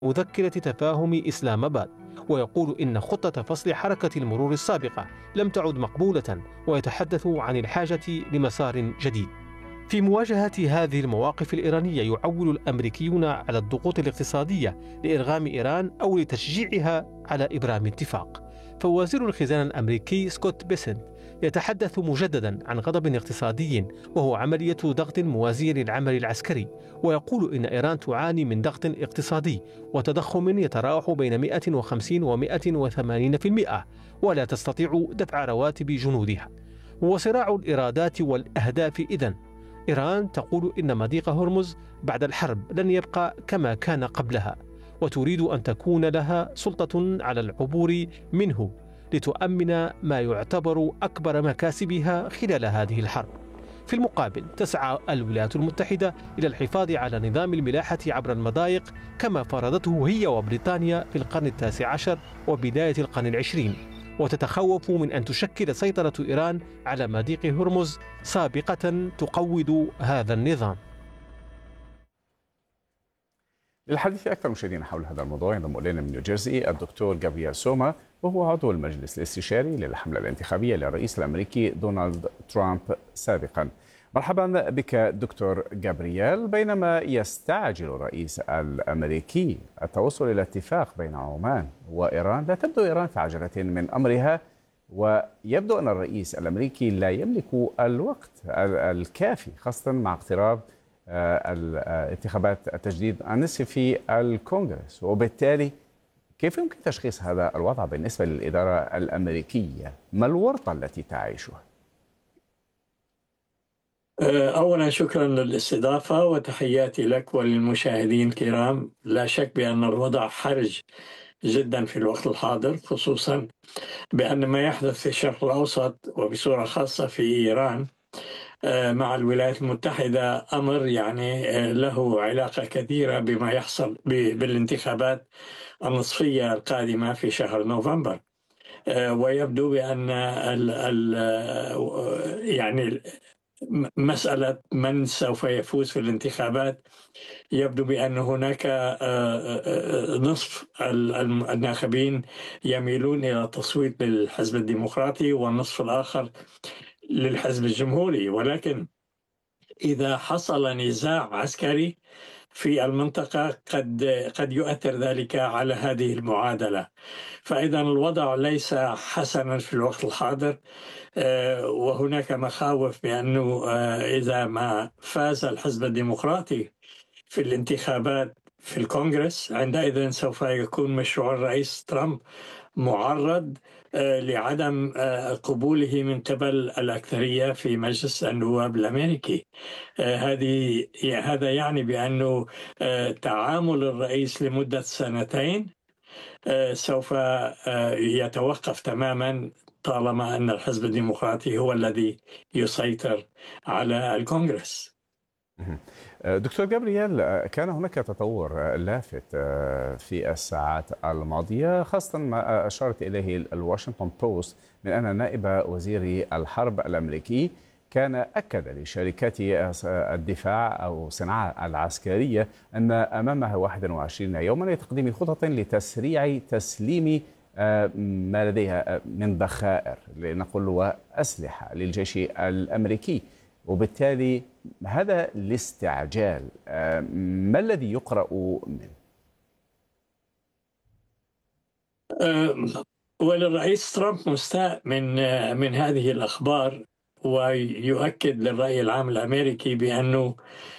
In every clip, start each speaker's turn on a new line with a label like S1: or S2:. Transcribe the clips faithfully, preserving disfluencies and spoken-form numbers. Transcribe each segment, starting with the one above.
S1: مذكرة تفاهم إسلام آباد، ويقول إن خطة فصل حركة المرور السابقة لم تعد مقبولة، ويتحدث عن الحاجة لمسار جديد. في مواجهة هذه المواقف الإيرانية يعول الأمريكيون على الضغوط الاقتصادية لإرغام إيران أو لتشجيعها على إبرام اتفاق. فوزير الخزانة الأمريكي سكوت بيسنت يتحدث مجددا عن غضب اقتصادي وهو عملية ضغط موازية للعمل العسكري، ويقول إن إيران تعاني من ضغط اقتصادي وتضخم يتراوح بين مئة وخمسين و مئة وثمانين بالمئة، ولا تستطيع دفع رواتب جنودها. وصراع الإرادات والأهداف. إذن إيران تقول إن مضيق هرمز بعد الحرب لن يبقى كما كان قبلها، وتريد أن تكون لها سلطة على العبور منه لتؤمن ما يعتبر أكبر مكاسبها خلال هذه الحرب. في المقابل تسعى الولايات المتحدة إلى الحفاظ على نظام الملاحة عبر المضايق كما فرضته هي وبريطانيا في القرن التاسع عشر وبداية القرن العشرين، وتتخوف من أن تشكل سيطرة إيران على مضيق هرمز سابقة تقوض هذا النظام.
S2: للحديث أكثر مشاهدينا حول هذا الموضوع ينضم إلينا من نيوجيرسي الدكتور جابرييل سوما، وهو عضو المجلس الاستشاري للحملة الانتخابية للرئيس الأمريكي دونالد ترامب سابقا. مرحبا بك دكتور جابرييل. بينما يستعجل الرئيس الأمريكي التوصل إلى اتفاق بين عمان وإيران، لا تبدو إيران في عجلة من أمرها، ويبدو أن الرئيس الأمريكي لا يملك الوقت الكافي خاصة مع اقتراب الانتخابات التجديد النصفي في الكونغرس. وبالتالي كيف يمكن تشخيص هذا الوضع بالنسبة للإدارة الأمريكية؟ ما الورطة التي تعيشها؟
S3: أولا شكرا للاستضافة وتحياتي لك وللمشاهدين الكرام. لا شك بأن الوضع حرج جدا في الوقت الحاضر، خصوصا بأن ما يحدث في الشرق الأوسط وبصورة خاصة في إيران مع الولايات المتحدة أمر يعني له علاقة كثيرة بما يحصل بالانتخابات النصفية القادمة في شهر نوفمبر. ويبدو بأن ال ال يعني مسألة من سوف يفوز في الانتخابات، يبدو بأن هناك نصف الناخبين يميلون إلى التصويت للحزب الديمقراطي والنصف الآخر للحزب الجمهوري. ولكن إذا حصل نزاع عسكري في المنطقة قد قد يؤثر ذلك على هذه المعادلة. فإذا الوضع ليس حسنا في الوقت الحاضر، وهناك مخاوف بأنه إذا ما فاز الحزب الديمقراطي في الانتخابات في الكونغرس، عندئذ سوف يكون مشروع الرئيس ترامب معرض لعدم قبوله من قبل الأكثرية في مجلس النواب الأمريكي. هذه هذا يعني بأنه تعامل الرئيس لمدة سنتين سوف يتوقف تماما طالما أن الحزب الديمقراطي هو الذي يسيطر على الكونغرس.
S2: دكتور جابرييل، كان هناك تطور لافت في الساعات الماضية، خاصة ما أشارت إليه الواشنطن بوست من أن نائب وزير الحرب الأمريكي كان أكد لشركات الدفاع أو الصناعة العسكرية أن أمامها واحد وعشرين يوما لتقديم خطط لتسريع تسليم ما لديها من ذخائر لنقل وأسلحة للجيش الأمريكي. وبالتالي هذا الاستعجال ما الذي يقرأ منه؟
S3: والرئيس ترامب مستاء من من هذه الأخبار، ويؤكد للرأي العام الأمريكي بأنه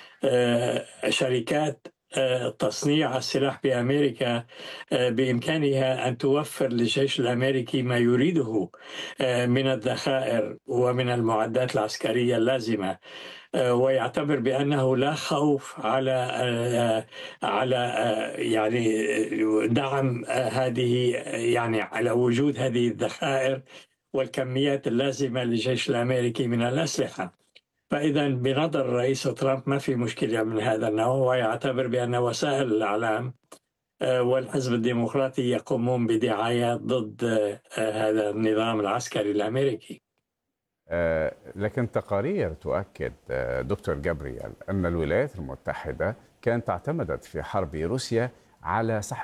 S3: شركات تصنيع السلاح بأمريكا بإمكانها أن توفر للجيش الأمريكي ما يريده من الذخائر ومن المعدات العسكرية اللازمة، ويعتبر بأنه لا خوف على على يعني دعم هذه يعني على وجود هذه الذخائر والكميات اللازمة للجيش الأمريكي من الأسلحة. فإذا بنظر الرئيس ترامب ما في مشكلة من هذا النوع، ويعتبر بأن وسائل الإعلام والحزب الديمقراطي يقومون بدعاية ضد هذا النظام العسكري الأمريكي.
S2: لكن تقارير تؤكد دكتور جابرييل أن الولايات المتحدة كانت اعتمدت في حرب روسيا على سحب